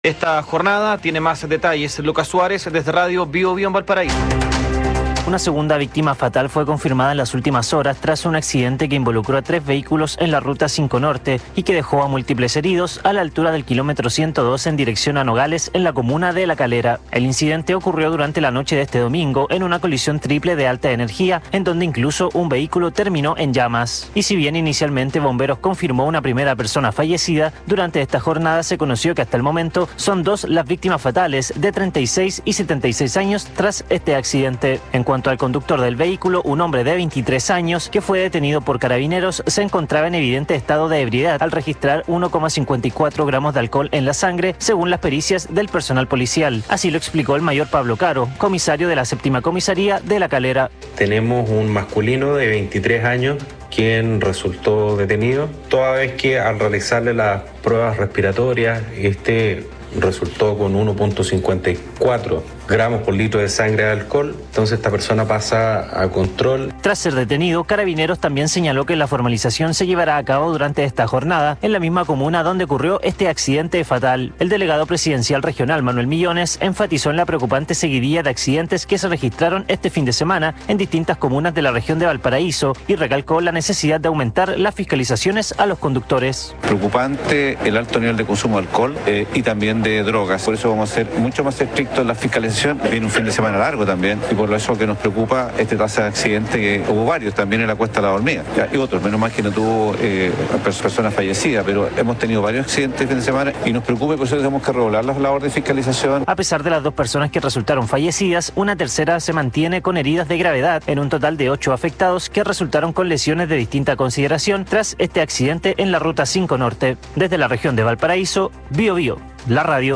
Esta jornada tiene más detalles. Lucas Suárez desde Radio Bio Bio en Valparaíso. Una segunda víctima fatal fue confirmada en las últimas horas tras un accidente que involucró a 3 vehículos en la Ruta 5 Norte y que dejó a múltiples heridos a la altura del kilómetro 102 en dirección a Nogales, en la comuna de La Calera. El incidente ocurrió durante la noche de este domingo en una colisión triple de alta energía, en donde incluso un vehículo terminó en llamas. Y si bien inicialmente Bomberos confirmó una primera persona fallecida, durante esta jornada se conoció que hasta el momento son 2 las víctimas fatales, de 36 y 76 años, tras este accidente. En cuanto al conductor del vehículo, un hombre de 23 años que fue detenido por carabineros, se encontraba en evidente estado de ebriedad al registrar 1,54 gramos de alcohol en la sangre, según las pericias del personal policial. Así lo explicó el mayor Pablo Caro, comisario de la 7ª Comisaría de La Calera. Tenemos un masculino de 23 años quien resultó detenido, toda vez que al realizarle las pruebas respiratorias, resultó con 1,54 gramos por litro de sangre de alcohol. Entonces esta persona pasa a control. Tras ser detenido, Carabineros también señaló que la formalización se llevará a cabo durante esta jornada en la misma comuna donde ocurrió este accidente fatal. El delegado presidencial regional, Manuel Millones, enfatizó en la preocupante seguidilla de accidentes que se registraron este fin de semana en distintas comunas de la región de Valparaíso y recalcó la necesidad de aumentar las fiscalizaciones a los conductores. Preocupante el alto nivel de consumo de alcohol y también de drogas. Por eso vamos a ser mucho más estrictos en la fiscalización. Viene un fin de semana largo también y por eso que nos preocupa tasa de accidente, que hubo varios también en la Cuesta de la Hormiga y otros, menos mal que no tuvo personas fallecidas, pero hemos tenido varios accidentes el fin de semana y nos preocupa y por eso tenemos que regular las labores de fiscalización. A pesar de las 2 personas que resultaron fallecidas, una tercera se mantiene con heridas de gravedad, en un total de 8 afectados que resultaron con lesiones de distinta consideración tras este accidente en la Ruta 5 Norte. Desde la región de Valparaíso, Bio Bio, la radio.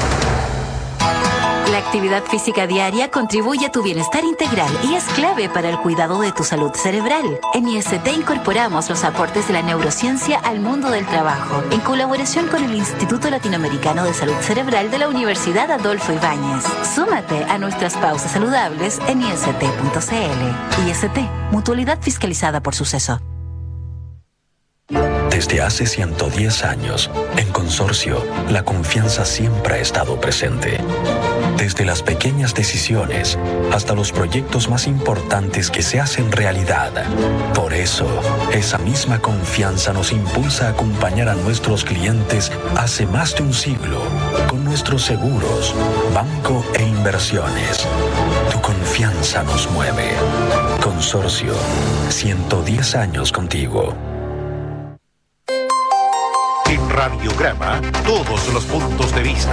La actividad física diaria contribuye a tu bienestar integral y es clave para el cuidado de tu salud cerebral. En IST incorporamos los aportes de la neurociencia al mundo del trabajo, en colaboración con el Instituto Latinoamericano de Salud Cerebral de la Universidad Adolfo Ibáñez. Súmate a nuestras pausas saludables en ist.cl. IST, mutualidad fiscalizada por Suceso. Desde hace 110 años, en Consorcio, la confianza siempre ha estado presente. Desde las pequeñas decisiones hasta los proyectos más importantes que se hacen realidad. Por eso, esa misma confianza nos impulsa a acompañar a nuestros clientes hace más de un siglo con nuestros seguros, banco e inversiones. Tu confianza nos mueve. Consorcio, 110 años contigo. En Radiograma, todos los puntos de vista.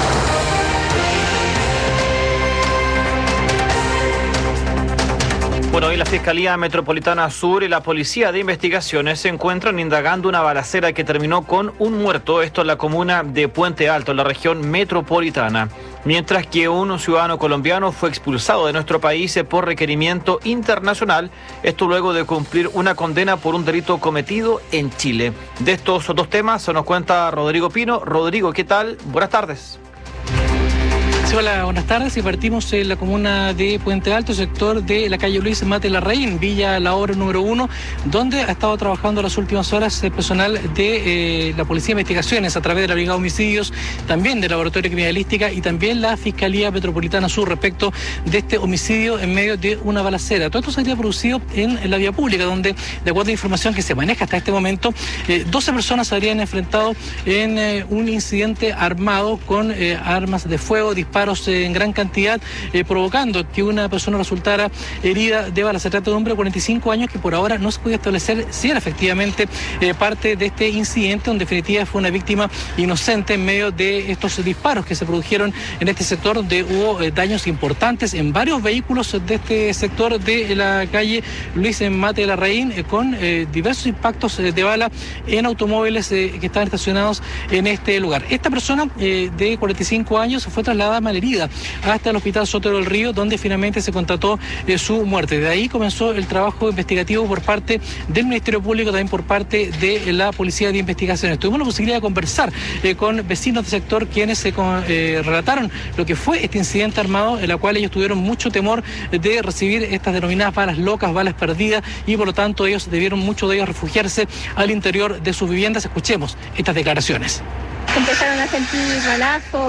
Bueno, hoy la Fiscalía Metropolitana Sur y la Policía de Investigaciones se encuentran indagando una balacera que terminó con un muerto, esto en la comuna de Puente Alto, en la región metropolitana. Mientras que un ciudadano colombiano fue expulsado de nuestro país por requerimiento internacional, esto luego de cumplir una condena por un delito cometido en Chile. De estos 2 temas se nos cuenta Rodrigo Pino. Rodrigo, ¿qué tal? Buenas tardes. Sí, hola, buenas tardes. Y partimos en la comuna de Puente Alto, sector de la calle Luis Mate Larraín, Villa La Obra número 1, donde ha estado trabajando las últimas horas el personal de la Policía de Investigaciones a través de la Brigada de Homicidios, también del Laboratorio de Criminalística y también la Fiscalía Metropolitana Sur respecto de este homicidio en medio de una balacera. Todo esto se había producido en la vía pública, donde, de acuerdo a la información que se maneja hasta este momento, 12 personas se habrían enfrentado en un incidente armado con armas de fuego, disparos en gran cantidad, provocando que una persona resultara herida de bala. Se trata de un hombre de 45 años que por ahora no se puede establecer si era efectivamente parte de este incidente, donde en definitiva fue una víctima inocente en medio de estos disparos que se produjeron en este sector, donde hubo daños importantes en varios vehículos de este sector de la calle Luis Mate Larraín, con diversos impactos de bala en automóviles que estaban estacionados en este lugar. Esta persona de 45 años fue trasladada malherida hasta el Hospital Sotero del Río, donde finalmente se constató su muerte. De ahí comenzó el trabajo investigativo por parte del Ministerio Público, también por parte de la Policía de Investigaciones. Tuvimos la posibilidad de conversar con vecinos del sector, quienes relataron lo que fue este incidente armado, en la cual ellos tuvieron mucho temor de recibir estas denominadas balas locas, balas perdidas, y por lo tanto muchos de ellos refugiarse al interior de sus viviendas. Escuchemos estas declaraciones. Empezaron a sentir balazos.